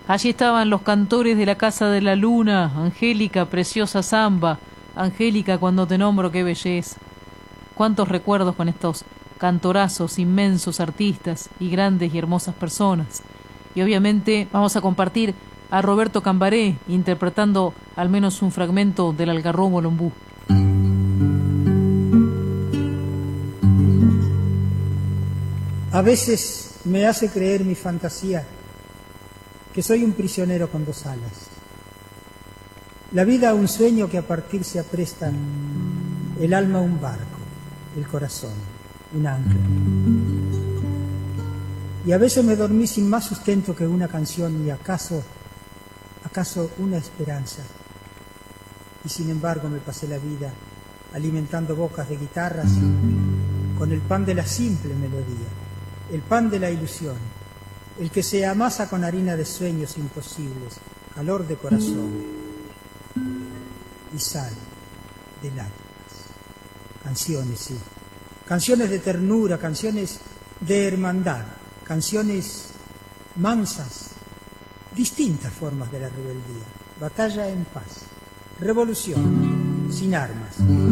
Allí estaban los cantores de la Casa de la Luna. Angélica, preciosa samba. Angélica, cuando te nombro, qué belleza. Cuántos recuerdos con estos cantorazos, inmensos artistas y grandes y hermosas personas. Y obviamente vamos a compartir a Roberto Cambaré interpretando al menos un fragmento del Algarrobo Lombú. A veces me hace creer mi fantasía que soy un prisionero con dos alas. La vida un sueño que a partir se apresta, el alma un barco, el corazón un ancla. Y a veces me dormí sin más sustento que una canción y acaso una esperanza. Y sin embargo me pasé la vida alimentando bocas de guitarras con el pan de la simple melodía, el pan de la ilusión, el que se amasa con harina de sueños imposibles, calor de corazón y sal de lágrimas. Canciones, sí, canciones de ternura, canciones de hermandad, canciones mansas, distintas formas de la rebeldía, batalla en paz, revolución sin armas.